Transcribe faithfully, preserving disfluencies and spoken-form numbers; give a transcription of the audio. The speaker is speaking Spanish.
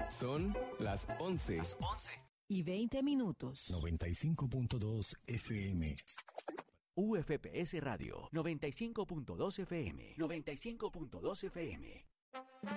Son las once. Las once. Y veinte minutos. noventa y cinco punto dos F M. U F P S Radio, noventa y cinco punto dos F M. noventa y cinco punto dos F M.